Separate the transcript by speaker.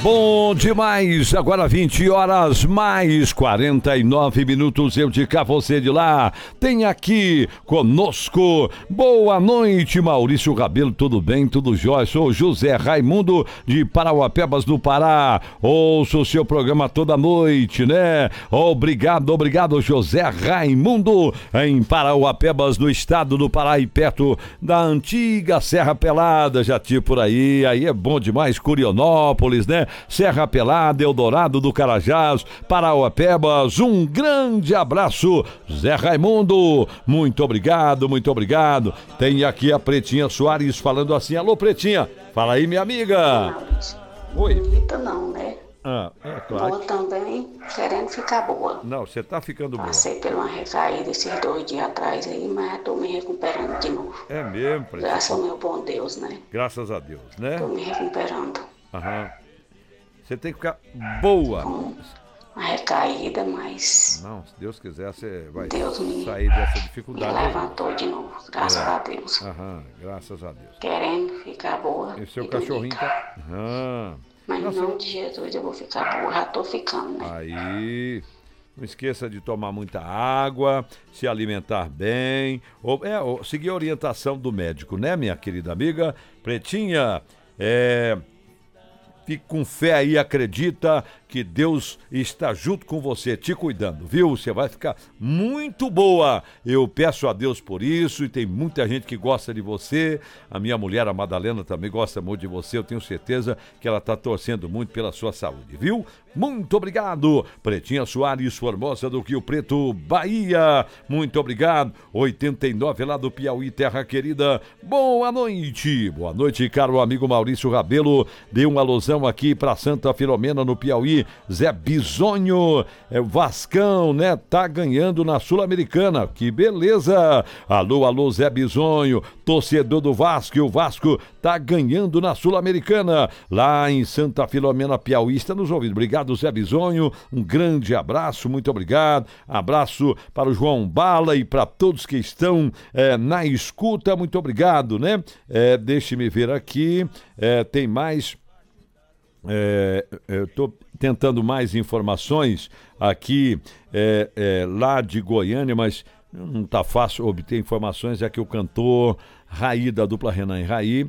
Speaker 1: Bom demais, agora 20 horas mais 49 minutos, eu de cá, você de lá, tem aqui conosco, boa noite Maurício Rabelo, tudo bem, tudo jóia, sou José Raimundo de Parauapebas do Pará, ouço o seu programa toda noite, né? Obrigado José Raimundo, em Parauapebas do estado do Pará e perto da antiga Serra Pelada, já tive por aí é bom demais, Curionópolis, né? Serra Pelada, Eldorado do Carajás, Parauapebas, um grande abraço, Zé Raimundo, muito obrigado, tem aqui a Pretinha Soares falando assim, alô Pretinha, fala aí minha amiga.
Speaker 2: Oi. Bonita não, né?
Speaker 1: Claro.
Speaker 2: Boa também, querendo ficar boa.
Speaker 1: Não, você tá ficando boa.
Speaker 2: Passei por uma recaída esses 2 dias atrás aí, mas tô me recuperando de novo.
Speaker 1: É mesmo, Pretinha?
Speaker 2: Graças ao meu bom Deus, né?
Speaker 1: Graças a Deus, né?
Speaker 2: Tô me recuperando.
Speaker 1: Aham. Você tem que ficar boa.
Speaker 2: Uma recaída, mas...
Speaker 1: Não, se Deus quiser, você vai
Speaker 2: Deus
Speaker 1: sair dessa
Speaker 2: me
Speaker 1: dificuldade.
Speaker 2: levantou de novo, graças a Deus.
Speaker 1: Aham, graças a Deus.
Speaker 2: Querendo ficar boa.
Speaker 1: E o seu cachorrinho tá...
Speaker 2: Mas em nome de Jesus eu vou ficar boa, já tô ficando, né?
Speaker 1: Aí... Não esqueça de tomar muita água, se alimentar bem, ou seguir a orientação do médico, né, minha querida amiga? Pretinha, fique com fé aí, acredita que Deus está junto com você, te cuidando, viu? Você vai ficar muito boa. Eu peço a Deus por isso e tem muita gente que gosta de você. A minha mulher, a Madalena, também gosta muito de você. Eu tenho certeza que ela está torcendo muito pela sua saúde, viu? Muito obrigado. Pretinha Soares, Formosa do Rio Preto, Bahia. Muito obrigado. 89 lá do Piauí, terra querida. Boa noite. Boa noite, caro amigo Maurício Rabelo. Dê uma alusão aqui para Santa Filomena, no Piauí. Zé Bisonho, Vascão, né? Tá ganhando na Sul-Americana. Que beleza. Alô, Zé Bisonho, torcedor do Vasco. E o Vasco tá ganhando na Sul-Americana. Lá em Santa Filomena, Piauí. Está nos ouvindo. Obrigado, Zé Bisonho. Um grande abraço, muito obrigado. Abraço para o João Bala e para todos que estão na escuta. Muito obrigado, né? Deixe-me ver aqui. Tem mais... eu estou tentando mais informações aqui lá de Goiânia, mas não está fácil obter informações. É que o cantor Raí, da dupla Renan e Raí,